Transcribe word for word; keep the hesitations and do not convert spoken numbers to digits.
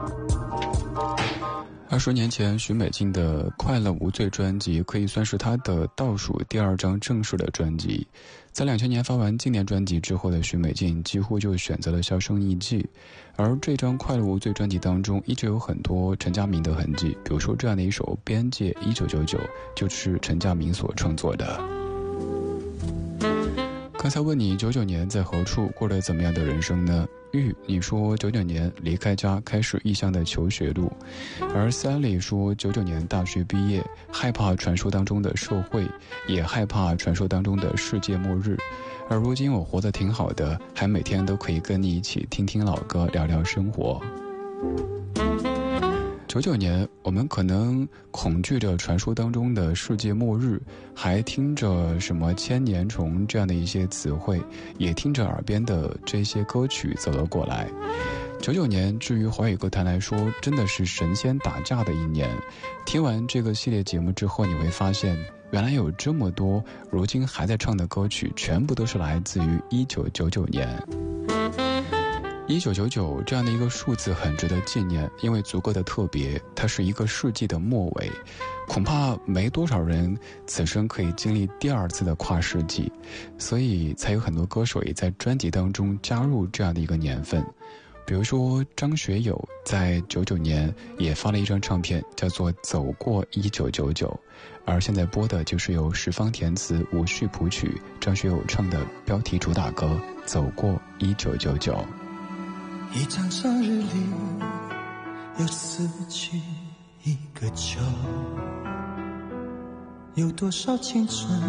二十年前，许美静的《快乐无罪》专辑可以算是她的倒数第二张正式的专辑。在两千年发完纪念专辑之后的许美静，几乎就选择了销声匿迹。而这张《快乐无罪》专辑当中，一直有很多陈佳明的痕迹，比如说这样的一首《边界一九九九》，就是陈佳明所创作的。刚才问你九九年在何处过了怎么样的人生呢？玉，你说九九年离开家开始异乡的求学路，而 Sally 说九九年大学毕业，害怕传说当中的社会，也害怕传说当中的世界末日，而如今我活得挺好的，还每天都可以跟你一起听听老歌，聊聊生活。九九年，我们可能恐惧着传说当中的世界末日，还听着什么千年虫这样的一些词汇，也听着耳边的这些歌曲走了过来。九九年，至于华语歌坛来说，真的是神仙打架的一年。听完这个系列节目之后，你会发现，原来有这么多如今还在唱的歌曲，全部都是来自于一九九九年。一九九九这样的一个数字很值得纪念，因为足够的特别，它是一个世纪的末尾，恐怕没多少人此生可以经历第二次的跨世纪，所以才有很多歌手也在专辑当中加入这样的一个年份。比如说张学友在九九年也发了一张唱片，叫做《走过一九九九》，而现在播的就是由十方填词、吴旭谱曲，张学友唱的标题主打歌《走过一九九九》。 一张生日里又死去一个秋，有多少青春